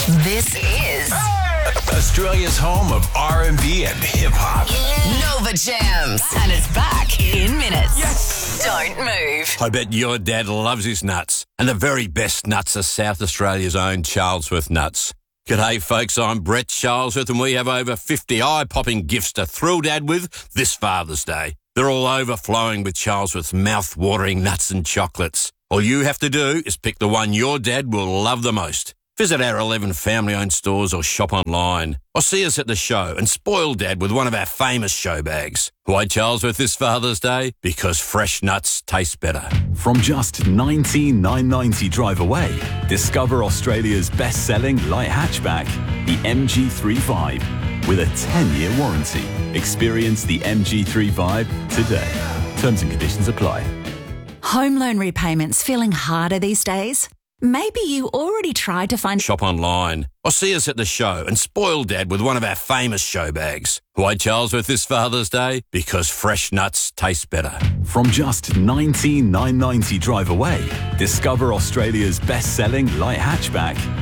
This is Australia's home of R&B and hip-hop. Nova Jams. And it's back in minutes. Yes! Don't move. I bet your dad loves his nuts. And the very best nuts are South Australia's own Charlesworth nuts. G'day, folks. I'm Brett Charlesworth, and we have over 50 eye-popping gifts to thrill Dad with this Father's Day. They're all overflowing with Charlesworth's mouth-watering nuts and chocolates. All you have to do is pick the one your dad will love the most. Visit our 11 family-owned stores or shop online. Or see us at the show and spoil Dad with one of our famous show bags. Why Charlesworth this Father's Day? Because fresh nuts taste better. From just $19,990 drive away, discover Australia's best-selling light hatchback, the MG3 with a 10-year warranty. Experience the MG3 today. Terms and conditions apply. Home loan repayments feeling harder these days? Maybe you already tried to find... Shop online. Or see us at the show and spoil Dad with one of our famous show bags. Why Charlesworth this Father's Day? Because fresh nuts taste better. From just $19,990 drive away, discover Australia's best-selling light hatchback,